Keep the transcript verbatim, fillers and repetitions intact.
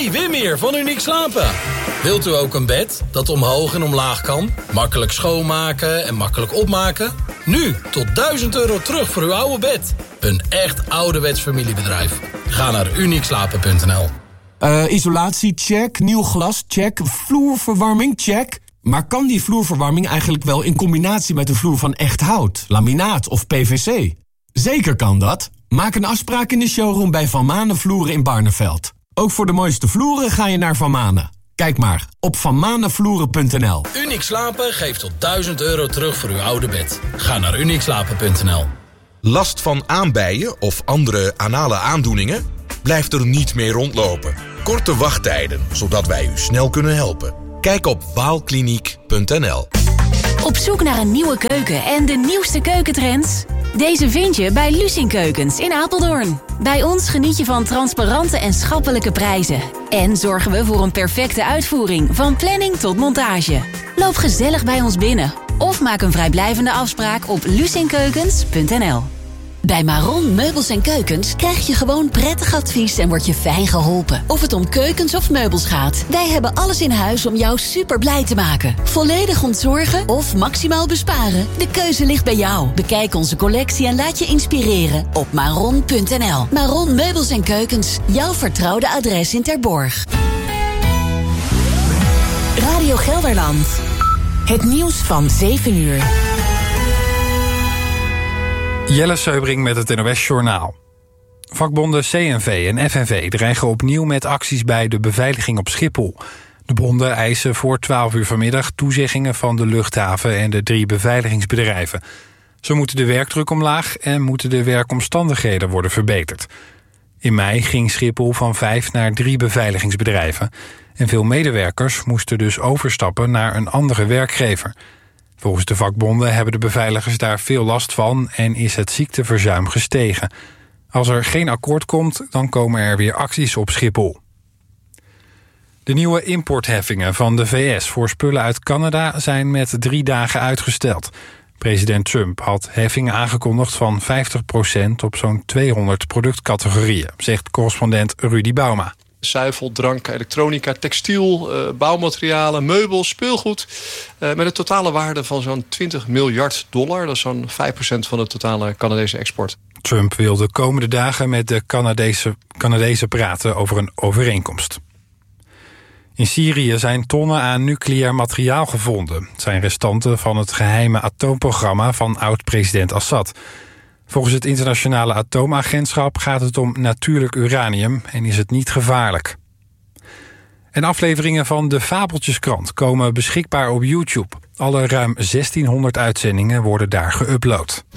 Hey, Wim hier van Uniek Slapen. Wilt u ook een bed dat omhoog en omlaag kan? Makkelijk schoonmaken en makkelijk opmaken? Nu tot duizend euro terug voor uw oude bed. Een echt ouderwets familiebedrijf. Ga naar uniek slapen punt n l. Uh, isolatie, check. Nieuw glas, check. Vloerverwarming, check. Maar kan die vloerverwarming eigenlijk wel in combinatie met een vloer van echt hout, laminaat of P V C? Zeker kan dat. Maak een afspraak in de showroom bij Van Manen Vloeren in Barneveld. Ook voor de mooiste vloeren ga je naar Van Manen. Kijk maar op van manen vloeren punt n l. Uniek Slapen geeft tot duizend euro terug voor uw oude bed. Ga naar uniek slapen punt n l. Last van aanbijen of andere anale aandoeningen? Blijft er niet meer rondlopen. Korte wachttijden, zodat wij u snel kunnen helpen. Kijk op waalkliniek punt n l. Op zoek naar een nieuwe keuken en de nieuwste keukentrends? Deze vind je bij Lucien Keukens in Apeldoorn. Bij ons geniet je van transparante en schappelijke prijzen. En zorgen we voor een perfecte uitvoering, van planning tot montage. Loop gezellig bij ons binnen of maak een vrijblijvende afspraak op lucien keukens punt n l. Bij Maron Meubels en Keukens krijg je gewoon prettig advies en word je fijn geholpen. Of het om keukens of meubels gaat. Wij hebben alles in huis om jou super blij te maken. Volledig ontzorgen of maximaal besparen? De keuze ligt bij jou. Bekijk onze collectie en laat je inspireren op maron punt n l. Maron Meubels en Keukens. Jouw vertrouwde adres in Terborg. Radio Gelderland. Het nieuws van zeven uur. Jelle Seubring met het N O S-journaal. Vakbonden C N V en F N V dreigen opnieuw met acties bij de beveiliging op Schiphol. De bonden eisen voor twaalf uur vanmiddag toezeggingen van de luchthaven en de drie beveiligingsbedrijven. Zo moeten de werkdruk omlaag en moeten de werkomstandigheden worden verbeterd. In mei ging Schiphol van vijf naar drie beveiligingsbedrijven. En veel medewerkers moesten dus overstappen naar een andere werkgever. Volgens de vakbonden hebben de beveiligers daar veel last van en is het ziekteverzuim gestegen. Als er geen akkoord komt, dan komen er weer acties op Schiphol. De nieuwe importheffingen van de V S voor spullen uit Canada zijn met drie dagen uitgesteld. President Trump had heffingen aangekondigd van vijftig procent op zo'n tweehonderd productcategorieën, zegt correspondent Rudy Bauma. Zuivel, drank, elektronica, textiel, uh, bouwmaterialen, meubels, speelgoed. Uh, met een totale waarde van zo'n twintig miljard dollar. Dat is zo'n vijf procent van de totale Canadese export. Trump wil de komende dagen met de Canadese, Canadezen praten over een overeenkomst. In Syrië zijn tonnen aan nucleair materiaal gevonden. Het zijn restanten van het geheime atoomprogramma van oud-president Assad. Volgens het internationale atoomagentschap gaat het om natuurlijk uranium en is het niet gevaarlijk. En afleveringen van de Fabeltjeskrant komen beschikbaar op YouTube. Alle ruim zestienhonderd uitzendingen worden daar geüpload.